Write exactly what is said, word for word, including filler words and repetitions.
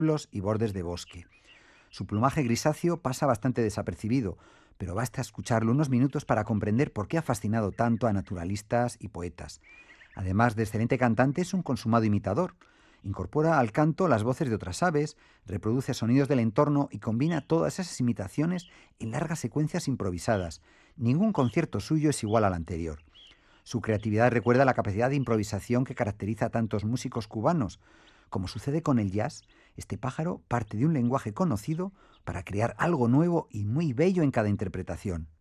pueblos y bordes de bosque. Su plumaje grisáceo pasa bastante desapercibido, pero basta escucharlo unos minutos para comprender por qué ha fascinado tanto a naturalistas y poetas. Además de excelente cantante, es un consumado imitador. Incorpora al canto las voces de otras aves, reproduce sonidos del entorno y combina todas esas imitaciones en largas secuencias improvisadas. Ningún concierto suyo es igual al anterior. Su creatividad recuerda la capacidad de improvisación que caracteriza a tantos músicos cubanos. Como sucede con el jazz, este pájaro parte de un lenguaje conocido para crear algo nuevo y muy bello en cada interpretación.